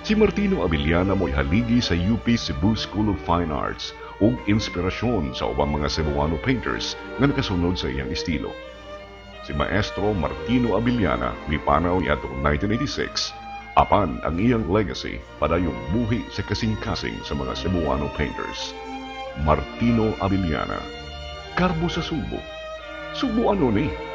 Si Martino Abiliana mo'y haligi sa UP Cebu School of Fine Arts ug inspirasyon sa ubang mga Cebuano painters nga nakasunod sa iyang estilo. Si Maestro Martino Abiliana mipanaw niadtong 1986, apan ang iyang legacy padayong buhi sa kasing-kasing sa mga Cebuano painters. Martino Abiliana, Karbo sa Subo. Subo ano ni?